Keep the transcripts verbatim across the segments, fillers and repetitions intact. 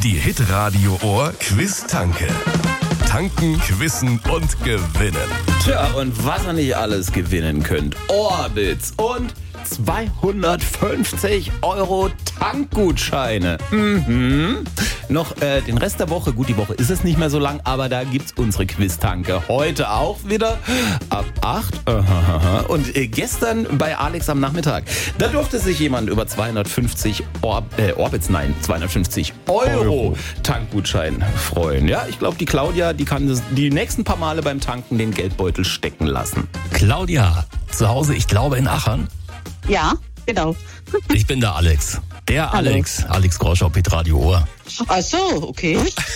Die Hitradio Ohr Quiz-Tanke. Tanken, quizzen und gewinnen. Tja, und was ihr nicht alles gewinnen könnt. Orbits und zweihundertfünfzig Euro Tankgutscheine. Mhm. Noch äh, den Rest der Woche, gut, die Woche ist es nicht mehr so lang, aber da gibt's unsere Quiz-Tanke. Heute auch wieder ab acht. Aha. Und äh, gestern bei Alex am Nachmittag. Da durfte sich jemand über zweihundertfünfzig Or- äh, Orbits, nein, zweihundertfünfzig Euro, Euro. Tankgutschein freuen. Ja, ich glaube, die Claudia, die kann das die nächsten paar Male beim Tanken den Geldbeutel stecken lassen. Claudia, zu Hause, ich glaube in Achern. Ja, genau. Ich bin der Alex. Der Hallo. Alex. Alex Groscher, Hitradio Ohr. Ach so, okay.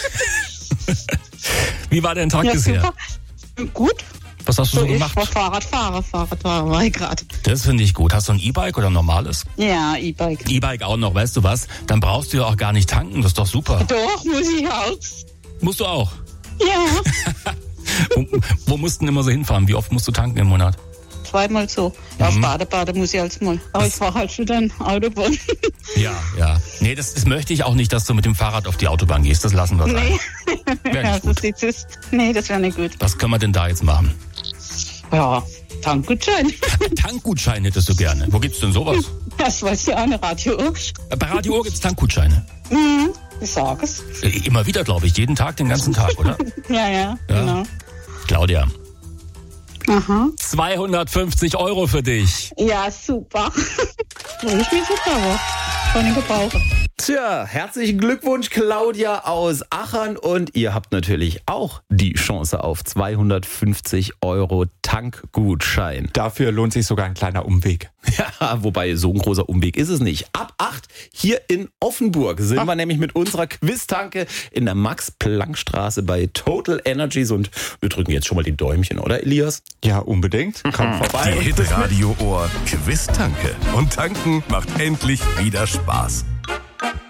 Wie war dein Tag Ja, bisher? super. Gut. Was hast du So, so ich gemacht? war Fahrradfahrer, Fahrradfahrer war ich gerade. Das finde ich gut. Hast du ein E-Bike oder ein normales? Ja, E-Bike. E-Bike auch noch, weißt du was? Dann brauchst du ja auch gar nicht tanken. Das ist doch super. Doch, muss ich auch. Musst du auch. Ja, Wo, wo musst du denn immer so hinfahren? Wie oft musst du tanken im Monat? zweimal so. Ja, auf Bade, Bade muss ich als mal. Aber ich fahre halt schon dann Autobahn. Ja, ja. Nee, das, das möchte ich auch nicht, dass du mit dem Fahrrad auf die Autobahn gehst. Das lassen wir sein. Nee, Wär ja, nicht so gut. sieht's aus. Nee, das wäre nicht gut. Was können wir denn da jetzt machen? Ja, Tankgutschein. Tankgutschein hättest du gerne. Wo gibt's denn sowas? Das weiß ja auch eine Radio. Bei Radio Ohr gibt's Tankgutscheine. Mhm, ich sag es. Äh, Immer wieder, glaube ich. Jeden Tag, den ganzen Tag, oder? Ja, ja, Ja. genau. Claudia, Aha. zweihundertfünfzig Euro für dich. Ja, super. Wo ich mich so brauche. Kann ich gebrauchen. Tja, herzlichen Glückwunsch, Claudia aus Achern. Und ihr habt natürlich auch die Chance auf zweihundertfünfzig Euro Tankgutschein. Dafür lohnt sich sogar ein kleiner Umweg. Ja, wobei so ein großer Umweg ist es nicht. Ab acht hier in Offenburg sind wir nämlich mit unserer Quiz-Tanke in der Max-Planck-Straße bei Total Energies. Und wir drücken jetzt schon mal die Däumchen, oder Elias? Ja, unbedingt. Kommt vorbei. Die Hitradio Ohr Quiz-Tanke. Und tanken macht endlich wieder Spaß.